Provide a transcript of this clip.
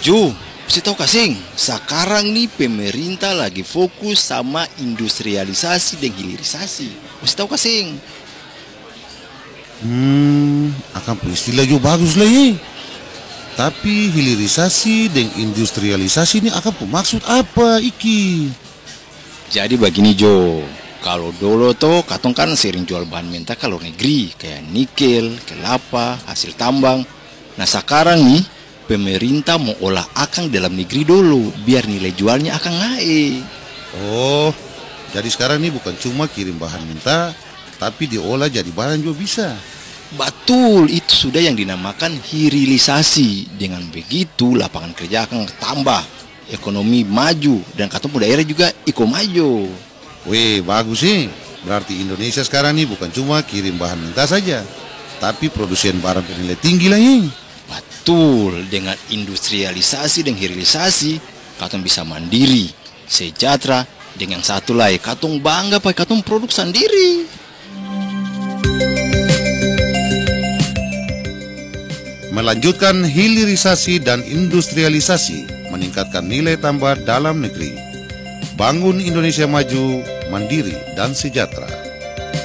Jo, saya tahu kasing, sekarang nih pemerintah lagi fokus sama industrialisasi dan hilirisasi. Saya tahu kasing. Akan istilah jo bagus lah ye. Tapi hilirisasi dan industrialisasi ini akan maksud apa iki? Jadi begini Jo, kalau dulu tuh katong kan sering jual bahan mentah ke luar negeri, kayak nikel, kelapa, hasil tambang. Nah sekarang nih pemerintah mau olah akang dalam negeri dulu, biar nilai jualnya akan naik. Oh, jadi sekarang ini bukan cuma kirim bahan mentah, tapi diolah jadi barang juga bisa. Betul, itu sudah yang dinamakan hilirisasi. Dengan begitu lapangan kerja akan tambah, ekonomi maju, dan katong daerah juga iko maju. Weh, bagus sih. Berarti Indonesia sekarang ini bukan cuma kirim bahan mentah saja, tapi produsen barang bernilai tinggi lah ini. Betul, dengan industrialisasi dan hilirisasi, katong bisa mandiri, sejahtera, dengan satu lagi, katong bangga pakai katong produk sendiri. Melanjutkan hilirisasi dan industrialisasi, meningkatkan nilai tambah dalam negeri. Bangun Indonesia maju, mandiri, dan sejahtera.